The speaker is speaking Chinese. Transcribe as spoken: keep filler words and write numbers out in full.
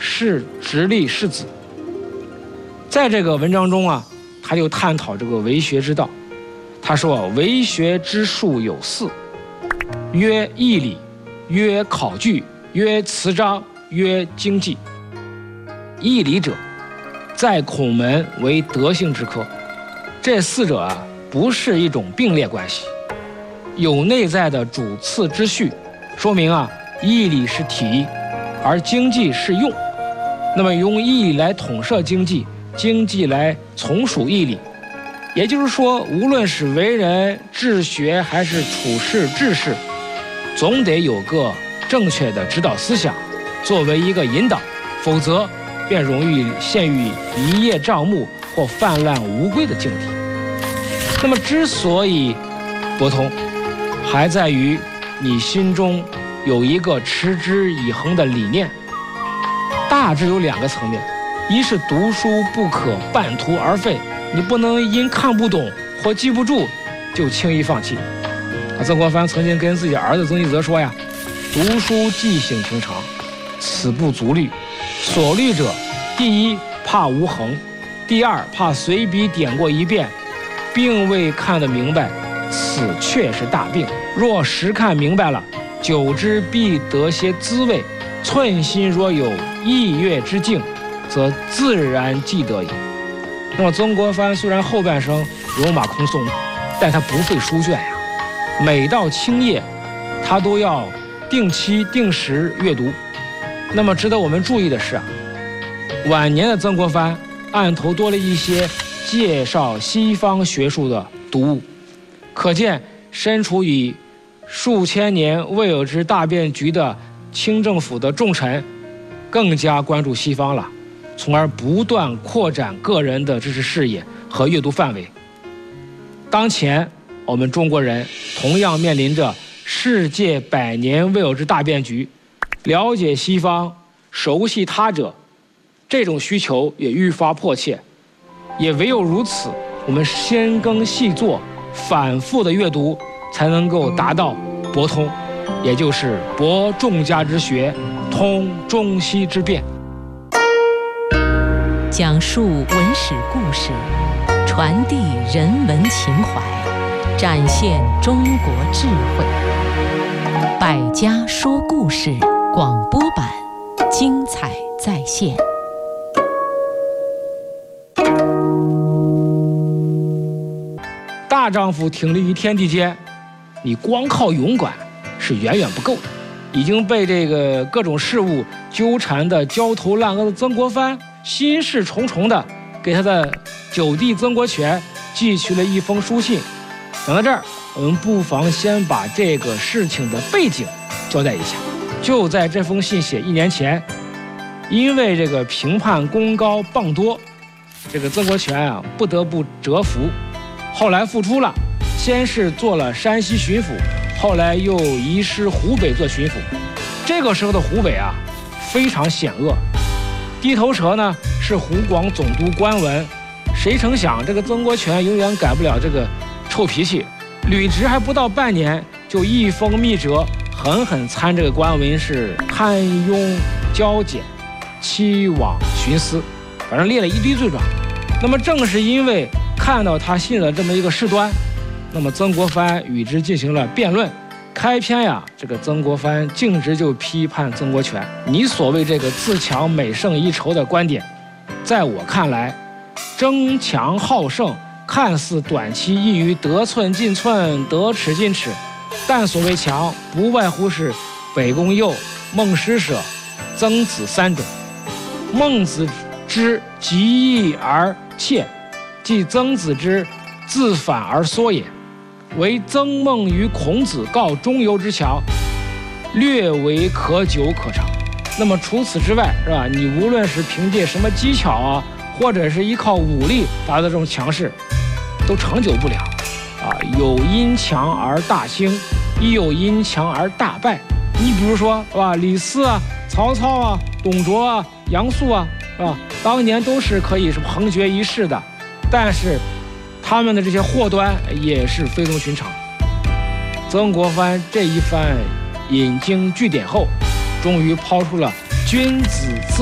是直隶世子。在这个文章中啊，他就探讨这个为学之道。他说：“为学之术有四，曰义理，曰考据，曰辞章，曰经济。义理者，在孔门为德性之科。这四者啊，不是一种并列关系，有内在的主次之序，说明啊，义理是体，而经济是用。那么用义理来统摄经济，经济来从属义理。也就是说，无论是为人、治学还是处世、治世，总得有个正确的指导思想，作为一个引导，否则便容易陷于一叶障目或泛滥无归的境地。那么，之所以博通，还在于你心中有一个持之以恒的理念。大致有两个层面，一是读书不可半途而废。你不能因看不懂或记不住就轻易放弃。啊，曾国藩曾经跟自己儿子曾纪泽说呀：“读书记性平常，此不足虑。所虑者，第一怕无恒，第二怕随笔点过一遍，并未看得明白，此确是大病。若实看明白了，久之必得些滋味。寸心若有意悦之境，则自然记得矣。”那么曾国藩虽然后半生戎马空诵，但他不废书卷呀。每到清夜，他都要定期定时阅读。那么值得我们注意的是啊，晚年的曾国藩案头多了一些介绍西方学术的读物，可见身处于数千年未有之大变局的清政府的重臣，更加关注西方了。从而不断扩展个人的知识视野和阅读范围。当前我们中国人同样面临着世界百年未有之大变局，了解西方、熟悉他者，这种需求也愈发迫切。也唯有如此，我们深耕细作，反复的阅读，才能够达到博通，也就是博众家之学，通中西之变。 讲述文史故事，传递人文情怀，展现中国智慧。百家说故事广播版，精彩再现。 大丈夫挺立于天地间，你光靠勇敢是远远不够的。已经被这个各种事物纠缠的焦头烂额的曾国藩，心事重重的给他的九弟曾国荃寄去了一封书信。讲到这儿，我们不妨先把这个事情的背景交代一下。就在这封信写一年前，因为这个评判功高谤多，这个曾国荃啊不得不折服，后来复出了，先是做了山西巡抚，后来又移师湖北做巡抚。这个时候的湖北啊非常险恶，地头蛇呢是湖广总督关文。谁成想这个曾国荃永远改不了这个臭脾气，履职还不到半年，就一封密折狠狠参这个关文是贪庸骄俭、欺罔徇私，反正列了一堆罪状。那么正是因为看到他信的这么一个事端，那么曾国藩与之进行了辩论。开篇呀，这个曾国藩径直就批判曾国荃，你所谓这个自强美胜一筹的观点，在我看来，争强好胜看似短期易于得寸进寸、得尺进尺，但所谓强，不外乎是北宫佑、孟施舍、曾子三种。孟子之极义而切，即曾子之自反而缩也。为曾孟与孔子告中游之强，略为可久可长。那么除此之外，是吧？你无论是凭借什么技巧啊，或者是依靠武力达到这种强势，都长久不了啊。有因强而大兴，亦有因强而大败。你比如说，是吧？李斯啊、曹操啊、董卓啊、杨素啊，是吧？当年都是可以什么横绝一世的，但是他们的这些祸端也是非同寻常。曾国藩这一番引经据典后，终于抛出了君子自